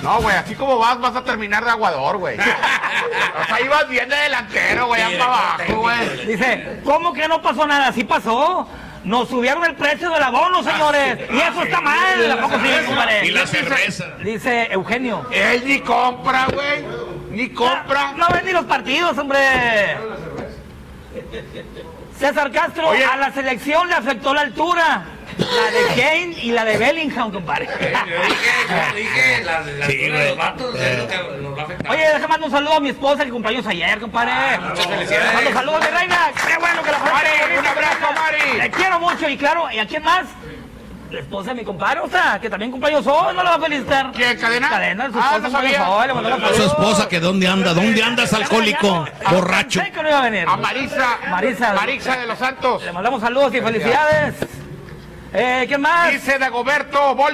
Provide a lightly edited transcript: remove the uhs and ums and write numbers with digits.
No, güey, así como vas a terminar de aguador, güey. O sea, ibas bien de delantero, güey, para abajo, güey. Dice, ¿cómo que no pasó nada? Sí pasó. Nos subieron el precio del abono, señores. Y eso está mal. ¿A poco sí, compadre? Y la cerveza. Dice Eugenio. Él ni compra, güey. Ni compra. No ven ni los partidos, hombre. César Castro, Oye, a la selección le afectó la altura. La de Kane y la de Bellingham, compadre. Yo dije, la altura de los vatos es lo que nos va a afectar. Oye, déjame mandar un saludo a mi esposa que cumpleaños ayer, compadre. Muchas felicidades. Mando saludos, mi reina. Qué bueno que la Mari, pasaste. un abrazo, Mari. Te quiero mucho y claro, ¿y a quién más? La esposa de mi compadre, o sea, que también cumpleaños hoy, no la va a felicitar. ¿Quién, Cadena? Cadena, su Ah, esposa no cumpleaños sabía. hoy, le mandó los Su saludos. esposa, que ¿dónde anda? ¿Dónde andas, alcohólico? Borracho. Pensé que no iba a venir. A Marisa de los Santos. Le mandamos saludos y felicidades. ¿Quién más? Dice Dagoberto